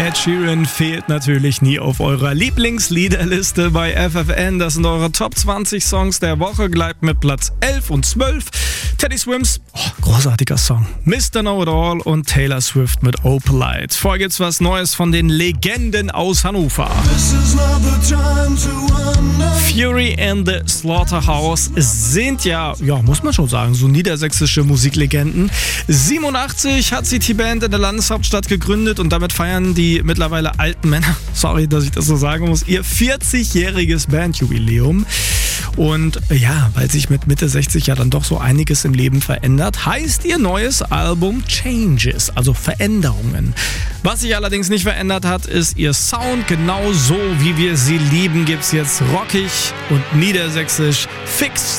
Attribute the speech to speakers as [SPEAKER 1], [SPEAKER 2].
[SPEAKER 1] Ed Sheeran fehlt natürlich nie auf eurer Lieblingsliederliste bei FFN. Das sind eure Top 20 Songs der Woche, gleich mit Platz 11 und 12. Teddy Swims, großartiger Song. Mr. Know-It-All und Taylor Swift mit Opalite. Vorher gibt's was Neues von den Legenden aus Hannover. Fury and the Slaughterhouse sind ja, muss man schon sagen, so niedersächsische Musiklegenden. 87 hat sich die Band in der Landeshauptstadt gegründet und damit feiern die mittlerweile alten Männer, sorry, dass ich das so sagen muss, ihr 40-jähriges Bandjubiläum. Und ja, weil sich mit Mitte 60 ja dann doch so einiges im Leben verändert, heißt ihr neues Album Changes, also Veränderungen. Was sich allerdings nicht verändert hat, ist ihr Sound. Genau so, wie wir sie lieben, gibt's jetzt rockig und niedersächsisch. Fix